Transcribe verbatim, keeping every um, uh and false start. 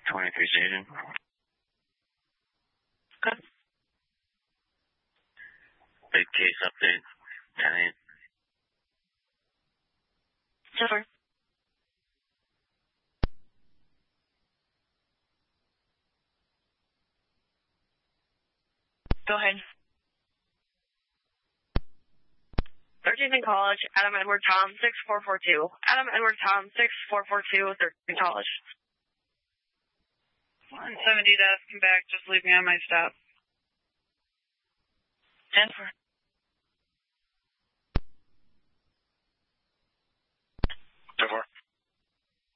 twenty-three station. Okay. Big case update. ten eight. So far. Go ahead. thirteenth and College, Adam Edward Tom, six four four two. Adam Edward Tom, six four four two, thirteenth and College. one seventy to come back, just leave me on my stop. Denver. So far.